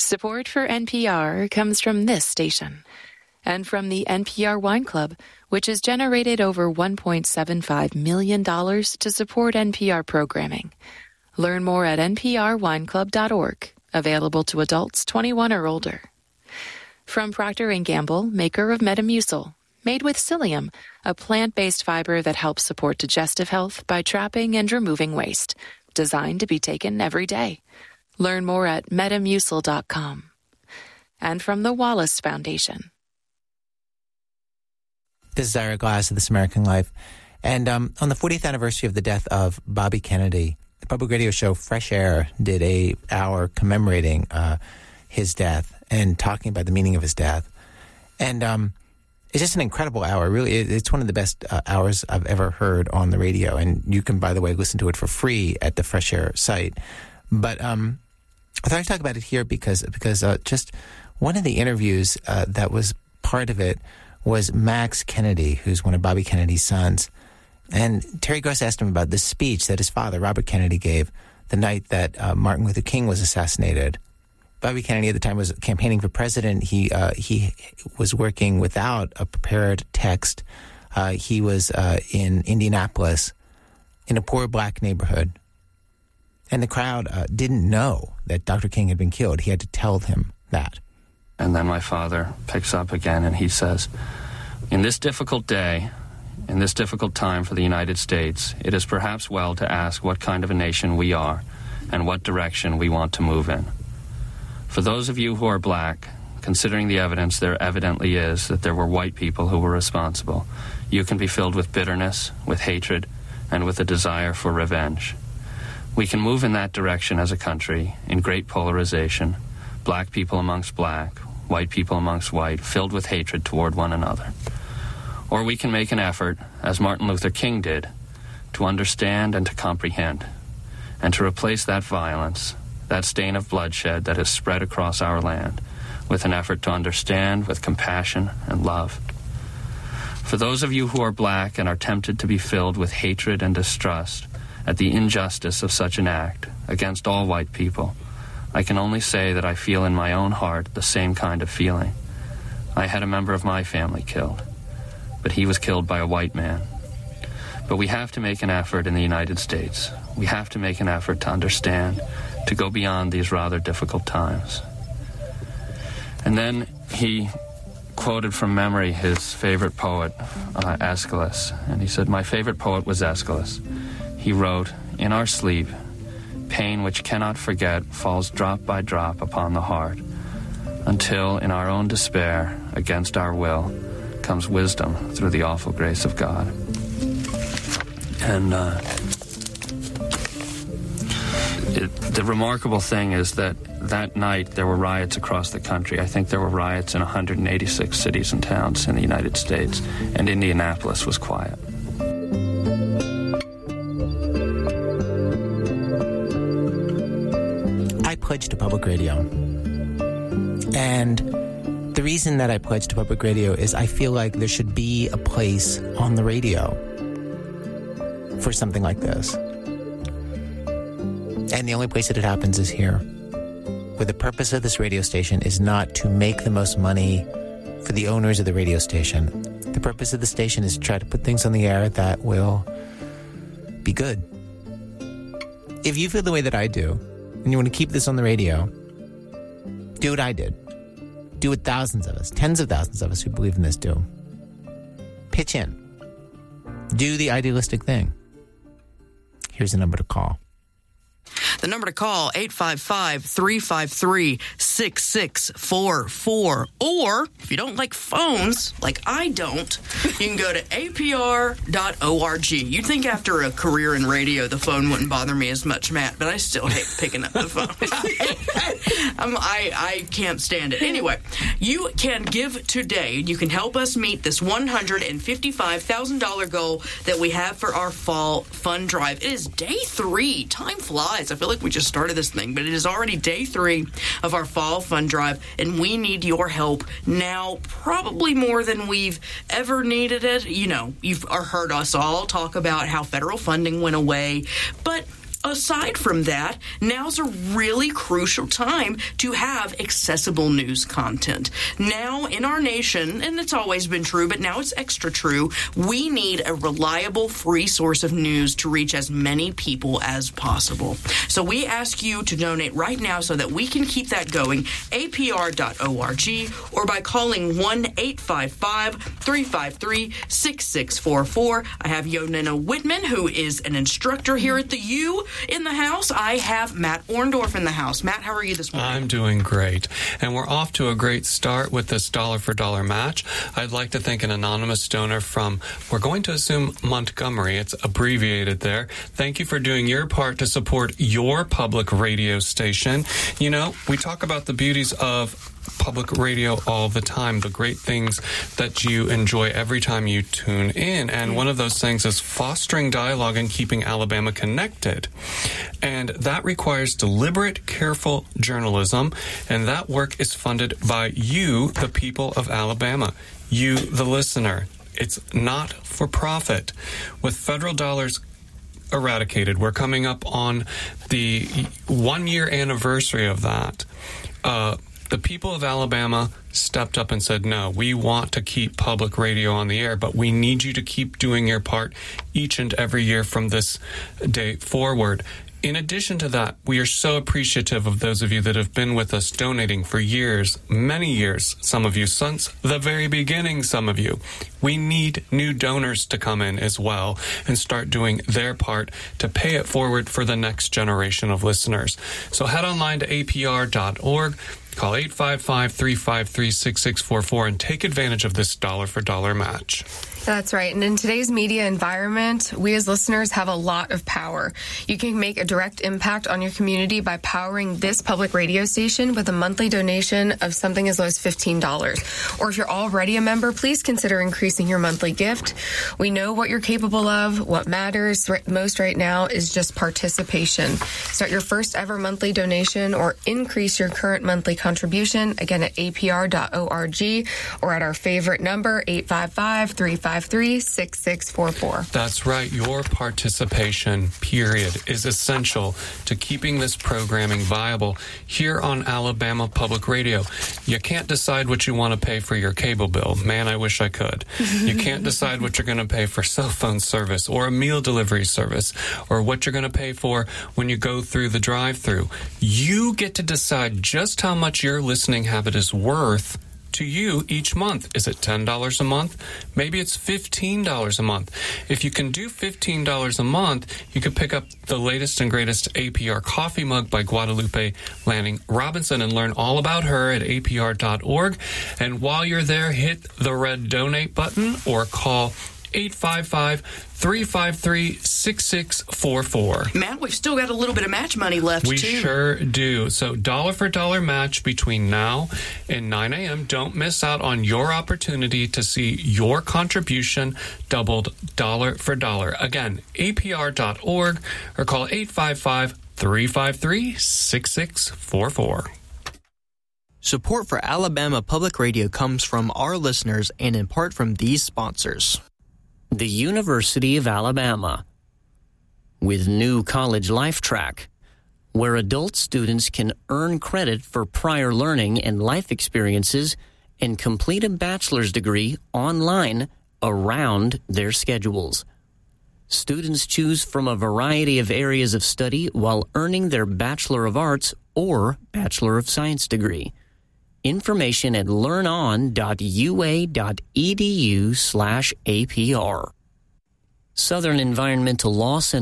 Support for NPR comes from this station and from the NPR Wine Club, which has generated over $1.75 million to support NPR programming. Learn more at nprwineclub.org, available to adults 21 or older. From Procter & Gamble, maker of Metamucil, made with psyllium, a plant-based fiber that helps support digestive health by trapping and removing waste, designed to be taken every day. Learn more at metamucil.com. And from the Wallace Foundation. This is Ira Glass of This American Life. And on the 40th anniversary of the death of Bobby Kennedy, the public radio show Fresh Air did an hour commemorating his death and talking about the meaning of his death. And it's just an incredible hour. Really, it's one of the best hours I've ever heard on the radio. And you can, by the way, listen to it for free at the Fresh Air site. But I thought I'd talk about it here because just one of the interviews that was part of it was Max Kennedy, who's one of Bobby Kennedy's sons. And Terry Gross asked him about this speech that his father, Robert Kennedy, gave the night that Martin Luther King was assassinated. Bobby Kennedy at the time was campaigning for president. He was working without a prepared text. He was in Indianapolis in a poor black neighborhood. And the crowd didn't know that Dr. King had been killed. He had to tell him that. And then my father picks up again and he says, "In this difficult day, in this difficult time for the United States, it is perhaps well to ask what kind of a nation we are and what direction we want to move in. For those of you who are black, considering the evidence there evidently is that there were white people who were responsible, you can be filled with bitterness, with hatred, and with a desire for revenge. We can move in that direction as a country, in great polarization, black people amongst black, white people amongst white, filled with hatred toward one another. Or we can make an effort, as Martin Luther King did, to understand and to comprehend, and to replace that violence, that stain of bloodshed that has spread across our land, with an effort to understand with compassion and love. For those of you who are black and are tempted to be filled with hatred and distrust at the injustice of such an act against all white people, I can only say that I feel in my own heart the same kind of feeling. I had a member of my family killed, but he was killed by a white man. But we have to make an effort in the United States. We have to make an effort to understand, to go beyond these rather difficult times." And then he quoted from memory his favorite poet, Aeschylus. And he said, "My favorite poet was Aeschylus. He wrote, 'In our sleep, pain which cannot forget falls drop by drop upon the heart, until in our own despair, against our will, comes wisdom through the awful grace of God.'" And the remarkable thing is that night there were riots across the country. I think there were riots in 186 cities and towns in the United States, and Indianapolis was quiet. I pledged to public radio. And the reason that I pledged to public radio is I feel like there should be a place on the radio for something like this. And the only place that it happens is here, where the purpose of this radio station is not to make the most money for the owners of the radio station. The purpose of the station is to try to put things on the air that will be good. If you feel the way that I do, and you want to keep this on the radio, do what I did. Do what thousands of us, tens of thousands of us who believe in this do. Pitch in. Do the idealistic thing. Here's the number to call. The number to call, 855-353-6644. Or, if you don't like phones, like I don't, you can go to apr.org. You'd think after a career in radio, the phone wouldn't bother me as much, Matt, but I still hate picking up the phone. I can't stand it. Anyway, you can give today. You can help us meet this $155,000 goal that we have for our fall fund drive. It is day 3. Time flies. I feel like we just started this thing, but it is already day 3 of our fall fund drive, and we need your help now, probably more than we've ever needed it. You know, you've heard us all talk about how federal funding went away, but aside from that, now's a really crucial time to have accessible news content. Now, in our nation, and it's always been true, but now it's extra true, we need a reliable, free source of news to reach as many people as possible. So we ask you to donate right now so that we can keep that going. APR.org, or by calling 1-855-353-6644. I have Yonina Whitman, who is an instructor here at the U, in the house. I have Matt Orndorff in the house. Matt, how are you this morning? I'm doing great. And we're off to a great start with this dollar for dollar match. I'd like to thank an anonymous donor from, we're going to assume Montgomery. It's abbreviated there. Thank you for doing your part to support your public radio station. You know, we talk about the beauties of public radio all the time, the great things that you enjoy every time you tune in. And one of those things is fostering dialogue and keeping Alabama connected. And that requires deliberate, careful journalism. And that work is funded by you, the people of Alabama, you, the listener. It's not for profit. With federal dollars eradicated, we're coming up on the 1-year anniversary of that. The people of Alabama stepped up and said, no, we want to keep public radio on the air, but we need you to keep doing your part each and every year from this day forward. In addition to that, we are so appreciative of those of you that have been with us donating for years, many years, some of you since the very beginning, some of you. We need new donors to come in as well and start doing their part to pay it forward for the next generation of listeners. So head online to apr.org. Call 855-353-6644 and take advantage of this dollar for dollar match. That's right. And in today's media environment, we as listeners have a lot of power. You can make a direct impact on your community by powering this public radio station with a monthly donation of something as low as $15. Or if you're already a member, please consider increasing your monthly gift. We know what you're capable of. What matters most right now is just participation. Start your first ever monthly donation or increase your current monthly contribution, again at apr.org or at our favorite number, 855-353-6644. That's right. Your participation, period, is essential to keeping this programming viable here on Alabama Public Radio. You can't decide what you want to pay for your cable bill. Man, I wish I could. You can't decide what you're going to pay for cell phone service or a meal delivery service or what you're going to pay for when you go through the drive-thru. You get to decide just how much your listening habit is worth to you each month. Is it $10 a month? Maybe it's $15 a month. If you can do $15 a month, you could pick up the latest and greatest APR coffee mug by Guadalupe Lanning Robinson and learn all about her at apr.org. And while you're there, hit the red donate button or call 855-353-6644. Matt, we've still got a little bit of match money left, We too. sure do. So dollar for dollar match between now and 9 a.m. Don't miss out on your opportunity to see your contribution doubled dollar for dollar. Again, apr.org or call 855-353-6644. Support for Alabama Public Radio comes from our listeners and in part from these sponsors. The University of Alabama, with new College Life Track, where adult students can earn credit for prior learning and life experiences and complete a bachelor's degree online around their schedules. Students choose from a variety of areas of study while earning their Bachelor of Arts or Bachelor of Science degree. Information at learnon.ua.edu/APR. Southern Environmental Law Center.